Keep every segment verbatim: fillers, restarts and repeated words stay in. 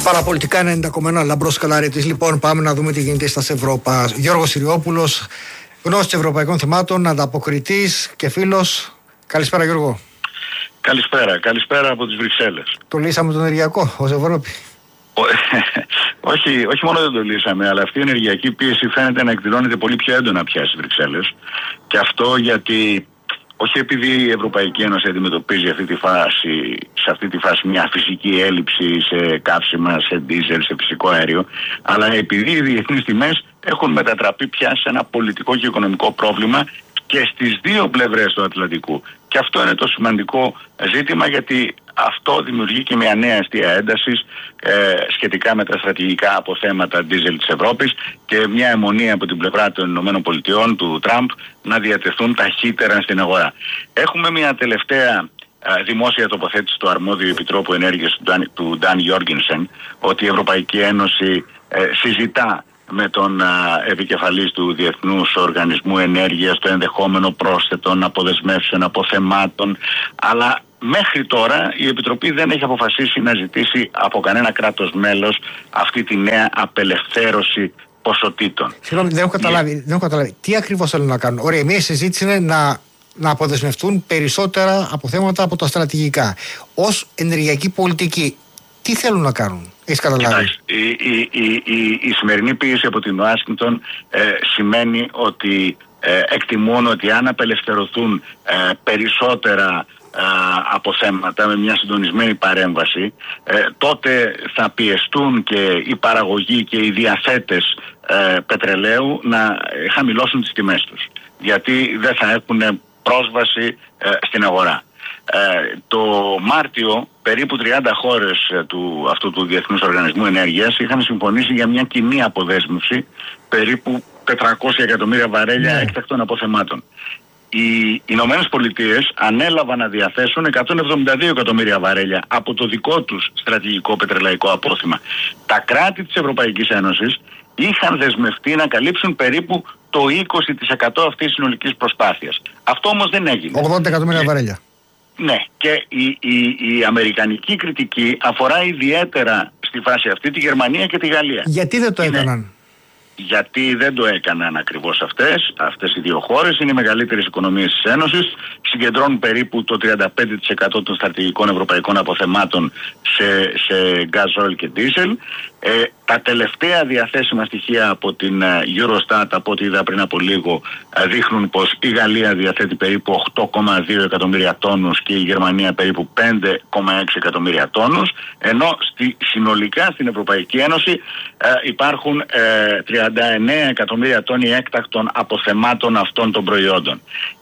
Παραπολιτικά ενενήντα κόμμα ένα, Λαμπρός Καλαρίτης. Λοιπόν, πάμε να δούμε τι γίνεται στα Ευρώπα. Γιώργος Συριόπουλος, γνώστης ευρωπαϊκών θεμάτων, ανταποκριτής και φίλος. Καλησπέρα, Γιώργο. Καλησπέρα, καλησπέρα από τις Βρυξέλλες. Το λύσαμε το ενεργειακό ως Ευρώπη? όχι, όχι μόνο δεν το λύσαμε, αλλά αυτή η ενεργειακή πίεση φαίνεται να εκδηλώνεται πολύ πιο έντονα πια στις Βρυξέλλες. Και αυτό γιατί, όχι επειδή η Ευρωπαϊκή Ένωση αντιμετωπίζει αυτή τη φάση, σε αυτή τη φάση μια φυσική έλλειψη σε καύσιμα, σε ντίζελ, σε φυσικό αέριο, αλλά επειδή οι διεθνείς τιμές έχουν μετατραπεί πια σε ένα πολιτικό και οικονομικό πρόβλημα και στις δύο πλευρές του Ατλαντικού. Και αυτό είναι το σημαντικό ζήτημα, γιατί αυτό δημιουργεί και μια νέα αιστεία έντασης ε, σχετικά με τα στρατηγικά αποθέματα ντίζελ της Ευρώπης και μια αιμονή από την πλευρά των ΗΠΑ, του Τραμπ, να διατεθούν ταχύτερα στην αγορά. Έχουμε μια τελευταία ε, δημόσια τοποθέτηση του αρμόδιου Επιτρόπου Ενέργειας του Νταν Γιόργενσεν, ότι η Ευρωπαϊκή Ένωση ε, συζητά με τον α, επικεφαλής του Διεθνούς Οργανισμού Ενέργειας το ενδεχόμενο πρόσθετων αποδεσμεύσεων αποθεμάτων, αλλά μέχρι τώρα η Επιτροπή δεν έχει αποφασίσει να ζητήσει από κανένα κράτος μέλος αυτή τη νέα απελευθέρωση ποσοτήτων. Συγγνώμη, δεν έχω καταλάβει, δεν έχω καταλάβει. Τι ακριβώς θέλουν να κάνουν? Ωραία, μια συζήτηση είναι να, να αποδεσμευτούν περισσότερα αποθέματα από τα στρατηγικά. Ως ενεργειακή πολιτική, τι θέλουν να κάνουν? Έχεις καταλάβει? Η, η, η, η, η σημερινή πίεση από την Ουάσιγκτον ε, σημαίνει ότι ε, εκτιμούν ότι αν απελευθερωθούν ε, περισσότερα ε, αποθέματα με μια συντονισμένη παρέμβαση, ε, τότε θα πιεστούν και οι παραγωγοί και οι διαθέτες ε, πετρελαίου να χαμηλώσουν τις τιμές τους, γιατί δεν θα έχουν πρόσβαση ε, στην αγορά. Ε, το Μάρτιο περίπου τριάντα χώρες του, αυτού του Διεθνούς Οργανισμού Ενέργειας είχαν συμφωνήσει για μια κοινή αποδέσμευση περίπου τετρακόσια εκατομμύρια βαρέλια yeah. έκτακτων αποθεμάτων. Οι Ηνωμένες Πολιτείες ανέλαβαν να διαθέσουν εκατόν εβδομήντα δύο εκατομμύρια βαρέλια από το δικό τους στρατηγικό πετρελαϊκό απόθεμα. Τα κράτη της Ευρωπαϊκής Ένωσης είχαν δεσμευτεί να καλύψουν περίπου το είκοσι τοις εκατό αυτής της συνολικής προσπάθειας. Αυτό όμως δεν έγινε. ογδόντα εκατομμύρια βαρέλια. Ναι, και η, η, η αμερικανική κριτική αφορά ιδιαίτερα στη φάση αυτή τη Γερμανία και τη Γαλλία. Γιατί δεν το έκαναν? Είναι, γιατί δεν το έκαναν ακριβώς αυτές. Αυτές οι δύο χώρες είναι οι μεγαλύτερες οικονομίες της Ένωσης, συγκεντρώνουν περίπου το τριάντα πέντε τοις εκατό των στρατηγικών ευρωπαϊκών αποθεμάτων σε, σε gas oil και diesel. Ε, τα τελευταία διαθέσιμα στοιχεία από την Eurostat, από ό,τι είδα πριν από λίγο, δείχνουν πως η Γαλλία διαθέτει περίπου οκτώ κόμμα δύο εκατομμύρια τόνους και η Γερμανία περίπου πέντε κόμμα έξι εκατομμύρια τόνους, ενώ στη, συνολικά στην Ευρωπαϊκή Ένωση ε, υπάρχουν ε, τριάντα εννέα εκατομμύρια τόνοι έκτακτων αποθεμάτων αυτών των προϊόντων.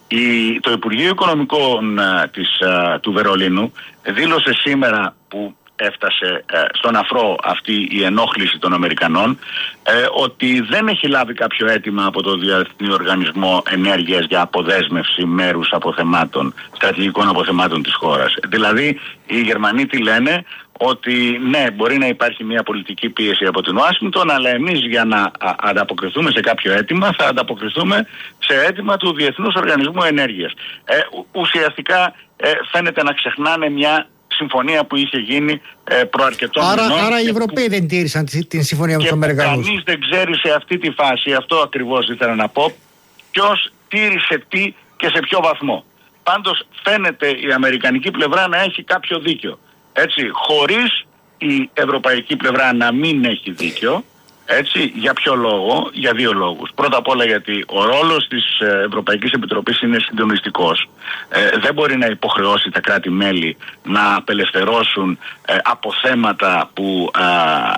Η, το Υπουργείο Οικονομικών ε, της, ε, του Βερολίνου δήλωσε σήμερα, που έφτασε ε, στον αφρό αυτή η ενόχληση των Αμερικανών, ε, ότι δεν έχει λάβει κάποιο αίτημα από το Διεθνή Οργανισμό Ενέργειας για αποδέσμευση μέρους αποθεμάτων, στρατηγικών αποθεμάτων της χώρας. Δηλαδή οι Γερμανοί τι λένε? Ότι ναι, μπορεί να υπάρχει μια πολιτική πίεση από την Ουάσιγκτον, αλλά εμείς για να α, ανταποκριθούμε σε κάποιο αίτημα θα ανταποκριθούμε σε αίτημα του Διεθνούς Οργανισμού Ενέργειας. Ε, ουσιαστικά ε, φαίνεται να ξεχνάνε μια συμφωνία που είχε γίνει ε, προαρκετών άρα, μηνών. Άρα οι Ευρωπαίοι που... δεν τήρησαν την συμφωνία με τους Αμερικανούς. Κανείς δεν ξέρει σε αυτή τη φάση, αυτό ακριβώς ήθελα να πω, ποιος τήρησε τι και σε ποιο βαθμό. Πάντως φαίνεται η αμερικανική πλευρά να έχει κάποιο δίκιο. Έτσι, χωρίς η ευρωπαϊκή πλευρά να μην έχει δίκιο. Έτσι, για ποιο λόγο? Για δύο λόγους. Πρώτα απ' όλα γιατί ο ρόλος της Ευρωπαϊκής Επιτροπής είναι συντονιστικός. Ε, δεν μπορεί να υποχρεώσει τα κράτη-μέλη να απελευθερώσουν ε, αποθέματα που, α,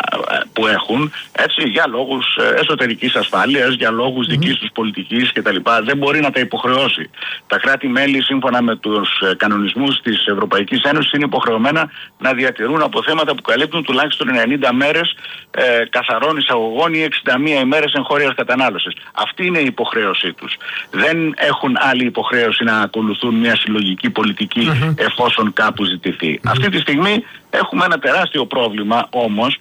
που έχουν, έτσι, για λόγους εσωτερικής ασφάλειας, για λόγους mm-hmm. δικής τους πολιτικής κτλ. Δεν μπορεί να τα υποχρεώσει. Τα κράτη-μέλη, σύμφωνα με τους κανονισμούς της Ευρωπαϊκής Ένωσης, είναι υποχρεωμένα να διατηρούν αποθέματα που καλύπτουν τουλάχιστον ενενήντα μέρες ε, καθαρών εισαγωγών ή εξήντα μία ημέρες εγχώριας κατανάλωσης. Αυτή είναι η υποχρέωσή τους. Δεν έχουν άλλη υποχρέωση να ακολουθούν μια συλλογική πολιτική mm-hmm. εφόσον κάπου ζητηθεί. Mm-hmm. Αυτή τη στιγμή έχουμε ένα τεράστιο πρόβλημα όμως,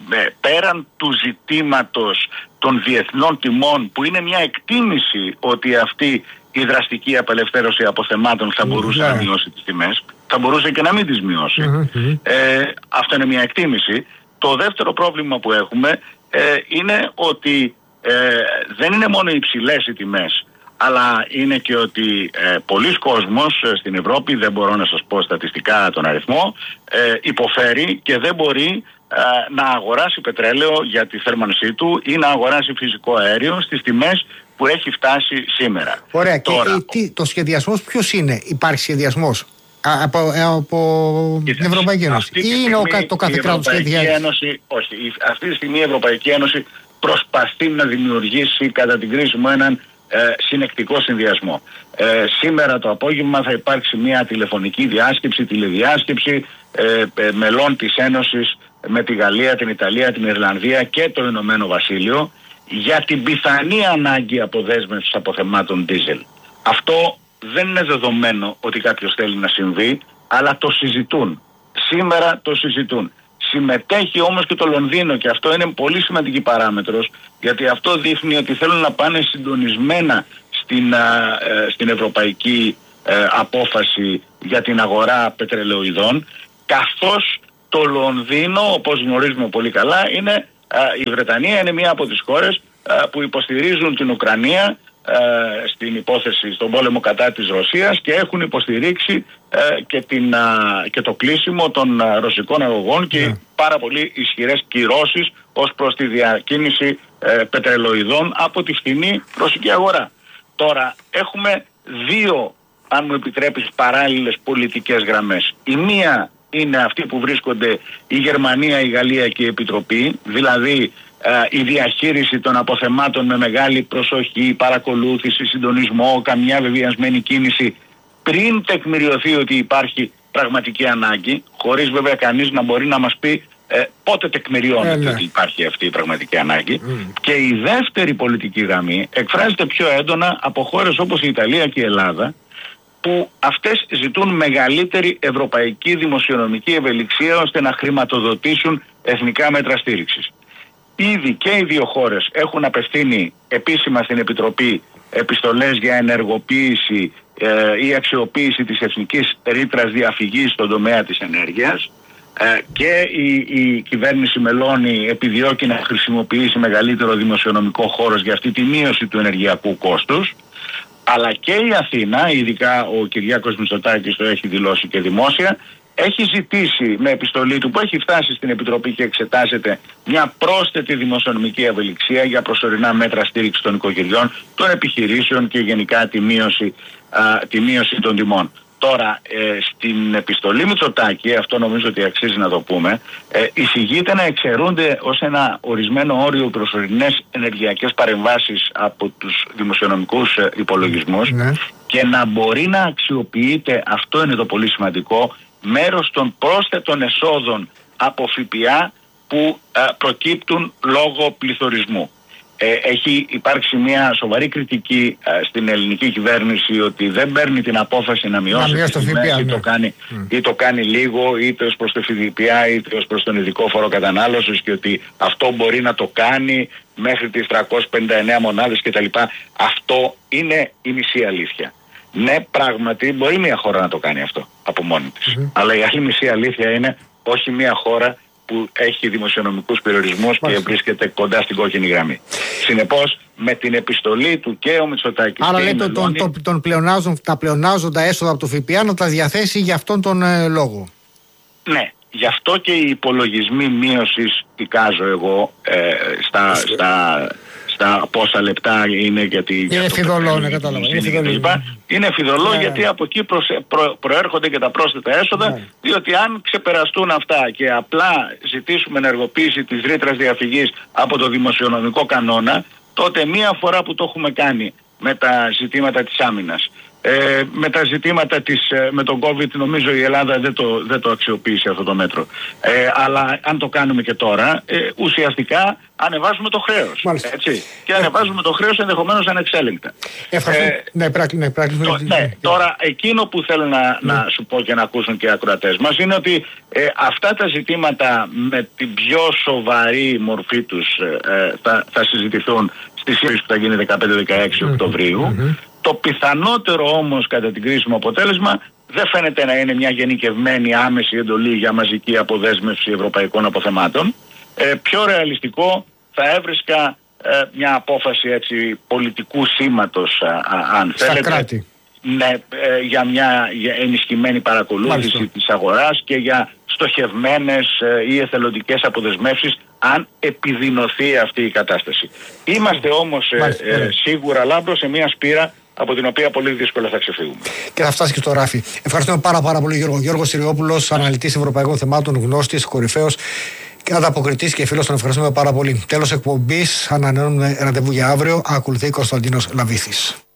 πέραν του ζητήματος των διεθνών τιμών, που είναι μια εκτίμηση ότι αυτή η δραστική απελευθέρωση αποθεμάτων θα μπορούσε mm-hmm. να μειώσει τις τιμές, θα μπορούσε και να μην τις μειώσει. Mm-hmm. Ε, αυτό είναι μια εκτίμηση. Το δεύτερο πρόβλημα που έχουμε ε, είναι ότι ε, δεν είναι μόνο υψηλές οι τιμές, αλλά είναι και ότι ε, πολλοί κόσμος ε, στην Ευρώπη, δεν μπορώ να σας πω στατιστικά τον αριθμό, ε, υποφέρει και δεν μπορεί ε, να αγοράσει πετρέλαιο για τη θέρμανσή του ή να αγοράσει φυσικό αέριο στις τιμές που έχει φτάσει σήμερα. Ωραία. Τώρα, και τι, το σχεδιασμός ποιος είναι? Υπάρχει σχεδιασμός από, από την Ευρωπαϊκή Ένωση ή είναι ο, το κάθε κράτος σχεδιάζει? Όχι. Αυτή τη στιγμή η Ευρωπαϊκή Ένωση προσπαθεί να δημιουργήσει κατά την κρίση μου έναν ε, συνεκτικό συνδυασμό. Ε, σήμερα το απόγευμα θα υπάρξει μια τηλεφωνική διάσκεψη, τηλεδιάσκεψη ε, ε, μελών της Ένωσης με τη Γαλλία, την Ιταλία, την Ιρλανδία και το Ηνωμένο Βασίλειο για την πιθανή ανάγκη αποδέσμευσης αποθεμάτων ντίζελ. Αυτό δεν είναι δεδομένο ότι κάποιος θέλει να συμβεί, αλλά το συζητούν. Σήμερα το συζητούν. Συμμετέχει όμως και το Λονδίνο και αυτό είναι πολύ σημαντική παράμετρος, γιατί αυτό δείχνει ότι θέλουν να πάνε συντονισμένα στην, α, ε, στην ευρωπαϊκή ε, απόφαση για την αγορά πετρελαιοειδών, καθώς το Λονδίνο, όπως γνωρίζουμε πολύ καλά, είναι, α, η Βρετανία είναι μία από τις χώρες α, που υποστηρίζουν την Ουκρανία στην υπόθεση, στον πόλεμο κατά της Ρωσίας και έχουν υποστηρίξει ε, και, την, α, και το κλείσιμο των α, ρωσικών αγωγών και yeah. πάρα πολύ ισχυρές κυρώσεις ως προς τη διακίνηση ε, πετρελοειδών από τη φθηνή ρωσική αγορά. Τώρα έχουμε δύο, αν μου επιτρέπεις, παράλληλες πολιτικές γραμμές. Η μία είναι αυτή που βρίσκονται η Γερμανία, η Γαλλία και η Επιτροπή, δηλαδή η διαχείριση των αποθεμάτων με μεγάλη προσοχή, παρακολούθηση, συντονισμό, καμιά βεβαιασμένη κίνηση πριν τεκμηριωθεί ότι υπάρχει πραγματική ανάγκη, χωρίς βέβαια κανείς να μπορεί να μας πει ε, πότε τεκμηριώνεται ε, ότι υπάρχει αυτή η πραγματική ανάγκη. Mm. Και η δεύτερη πολιτική γραμμή εκφράζεται πιο έντονα από χώρες όπως η Ιταλία και η Ελλάδα, που αυτές ζητούν μεγαλύτερη ευρωπαϊκή δημοσιονομική ευελιξία ώστε να χρηματοδοτήσουν εθνικά μέτρα στήριξης. Ήδη και οι δύο χώρες έχουν απευθύνει επίσημα στην Επιτροπή επιστολές για ενεργοποίηση ε, ή αξιοποίηση της εθνικής ρήτρας διαφυγής στον τομέα της ενέργειας ε, και η, η κυβέρνηση Μελώνη επιδιώκει να χρησιμοποιήσει μεγαλύτερο δημοσιονομικό χώρο για αυτή τη μείωση του ενεργειακού κόστους, αλλά και η Αθήνα, ειδικά ο Κυριάκος Μητσοτάκης το έχει δηλώσει και δημόσια, έχει ζητήσει με επιστολή του που έχει φτάσει στην Επιτροπή και εξετάζεται μια πρόσθετη δημοσιονομική ευελιξία για προσωρινά μέτρα στήριξη των οικογενειών, των επιχειρήσεων και γενικά τη μείωση, α, τη μείωση των τιμών. Τώρα, ε, στην επιστολή Μητσοτάκη, αυτό νομίζω ότι αξίζει να το πούμε, ε, εισηγείται να εξαιρούνται ως ένα ορισμένο όριο προσωρινές ενεργειακές παρεμβάσεις από τους δημοσιονομικούς ε, υπολογισμούς ναι. και να μπορεί να αξιοποιείται, αυτό είναι το πολύ σημαντικό, μέρος των πρόσθετων εσόδων από ΦΠΑ που α, προκύπτουν λόγω πληθωρισμού. Ε, έχει υπάρξει μια σοβαρή κριτική α, στην ελληνική κυβέρνηση ότι δεν παίρνει την απόφαση να μειώσει να το ΦΠΑ, ναι. ή, το κάνει, mm. ή το κάνει λίγο, είτε ως προς το ΦΠΑ είτε ως προς τον ειδικό φόρο κατανάλωσης, και ότι αυτό μπορεί να το κάνει μέχρι τις τριακόσιες πενήντα εννέα μονάδες κτλ. Αυτό είναι η μισή αλήθεια. Ναι, πράγματι μπορεί μια χώρα να το κάνει αυτό από μόνη της. Mm-hmm. Αλλά η άλλη μισή αλήθεια είναι όχι μια χώρα που έχει δημοσιονομικούς περιορισμούς και βρίσκεται κοντά στην κόκκινη γραμμή. Συνεπώς, με την επιστολή του και ο Μητσοτάκης. Άρα λέει τον, τον, τον, τον πλεονάζον, τα πλεονάζοντα έσοδα από το ΦΠΑ να τα διαθέσει για αυτόν τον ε, λόγο. Ναι, γι' αυτό και οι υπολογισμοί μείωσης, εικάζω εγώ, ε, στα... στα τα πόσα λεπτά είναι γιατί... Είναι φιδωλό, ναι, κατάλαβα. Είναι φιδωλό, είναι φιδωλό yeah. γιατί από εκεί προσε, προ, προέρχονται και τα πρόσθετα έσοδα, yeah. διότι αν ξεπεραστούν αυτά και απλά ζητήσουμε ενεργοποίηση της ρήτρας διαφυγής από το δημοσιονομικό κανόνα, τότε μία φορά που το έχουμε κάνει με τα ζητήματα της άμυνας, Ε, με τα ζητήματα της, με τον COVID, νομίζω η Ελλάδα δεν το, δεν το αξιοποίησε αυτό το μέτρο. Ε, αλλά αν το κάνουμε και τώρα, ε, ουσιαστικά ανεβάζουμε το χρέος. Έτσι. Και ανεβάζουμε το χρέος ενδεχομένως ανεξέλεγκτα. Ευχαριστώ. Ε, ναι, πράκτη, ναι, πράκτη, το, ναι, ναι, τώρα, εκείνο που θέλω να, ναι. να σου πω και να ακούσουν και οι ακροατές μας είναι ότι ε, αυτά τα ζητήματα με την πιο σοβαρή μορφή τους ε, θα, θα συζητηθούν στη σύγκριση που θα γίνει δεκαπέντε δεκαέξι mm-hmm. Οκτωβρίου. Mm-hmm. Το πιθανότερο όμως κατά την κρίσιμο αποτέλεσμα δεν φαίνεται να είναι μια γενικευμένη άμεση εντολή για μαζική αποδέσμευση ευρωπαϊκών αποθεμάτων, Ε, πιο ρεαλιστικό θα έβρισκα ε, μια απόφαση έτσι, πολιτικού σήματος, α, α, αν στα θέλετε. κράτη. Ναι, ε, για μια για ενισχυμένη παρακολούθηση Μάλιστα. της αγοράς και για στοχευμένες ε, ή εθελοντικές αποδεσμεύσεις αν επιδεινωθεί αυτή η κατάσταση. Είμαστε όμως ε, ε, σίγουρα, Λάμπρο, σε μια σπήρα από την οποία πολύ δύσκολα θα ξεφύγουμε. Και θα φτάσει και στο ράφι. Ευχαριστούμε πάρα, πάρα πολύ, Γιώργο. Γιώργος Συριόπουλος, αναλυτής ευρωπαϊκών θεμάτων, γνώστης, κορυφαίος και ανταποκριτής και φίλος. Τον ευχαριστούμε πάρα πολύ. Τέλος εκπομπής. Ανανεώνουμε ραντεβού για αύριο. Ακολουθεί Κωνσταντίνος Λαβίθης.